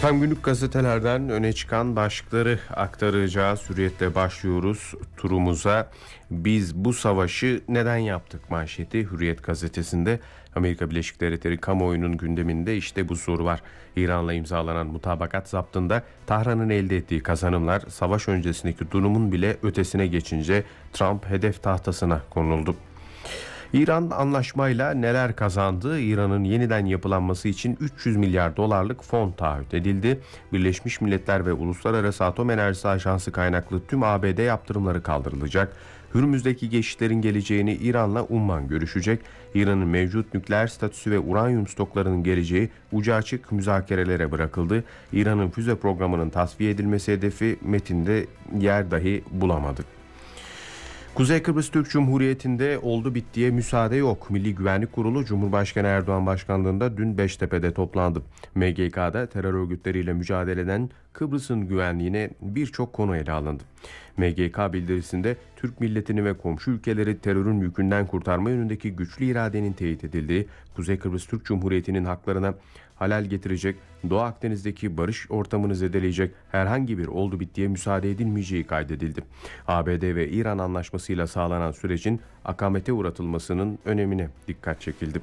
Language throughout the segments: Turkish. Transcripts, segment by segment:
Efendim günlük gazetelerden öne çıkan başlıkları aktaracağız. Hürriyet'le başlıyoruz turumuza. Biz bu savaşı neden yaptık manşeti Hürriyet gazetesinde. Amerika Birleşik Devletleri kamuoyunun gündeminde işte bu soru var. İran'la imzalanan mutabakat zaptında Tahran'ın elde ettiği kazanımlar savaş öncesindeki durumun bile ötesine geçince Trump hedef tahtasına konuldu. İran anlaşmayla neler kazandı? İran'ın yeniden yapılanması için 300 milyar dolarlık fon taahhüt edildi. Birleşmiş Milletler ve Uluslararası Atom Enerjisi Ajansı kaynaklı tüm ABD yaptırımları kaldırılacak. Hürmüz'deki geçişlerin geleceğini İran'la Umman görüşecek. İran'ın mevcut nükleer statüsü ve uranyum stoklarının geleceği ucu açık müzakerelere bırakıldı. İran'ın füze programının tasfiye edilmesi hedefi metinde yer dahi bulamadı. Kuzey Kıbrıs Türk Cumhuriyeti'nde oldu bittiye müsaade yok. Milli Güvenlik Kurulu Cumhurbaşkanı Erdoğan başkanlığında dün Beştepe'de toplandı. MGK'da terör örgütleriyle mücadeleden Kıbrıs'ın güvenliğine birçok konu ele alındı. MGK bildirisinde Türk milletini ve komşu ülkeleri terörün yükünden kurtarma yönündeki güçlü iradenin teyit edildiği, Kuzey Kıbrıs Türk Cumhuriyeti'nin haklarına halel getirecek, Doğu Akdeniz'deki barış ortamını zedeleyecek herhangi bir oldu bittiye müsaade edilmeyeceği kaydedildi. ABD ve İran anlaşmasıyla sağlanan sürecin akamete uğratılmasının önemine dikkat çekildi.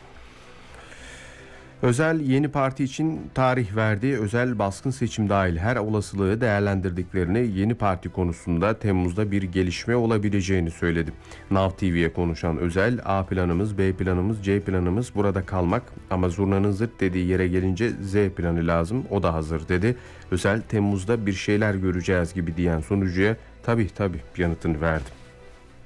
Özel yeni parti için tarih verdi. Özel baskın seçim dahil her olasılığı değerlendirdiklerini, yeni parti konusunda Temmuz'da bir gelişme olabileceğini söyledi. Now TV'ye konuşan Özel, A planımız, B planımız, C planımız burada kalmak ama zurnanın zırt dediği yere gelince Z planı lazım, o da hazır dedi. Özel, Temmuz'da bir şeyler göreceğiz gibi diyen sunucuya tabii yanıtını verdi.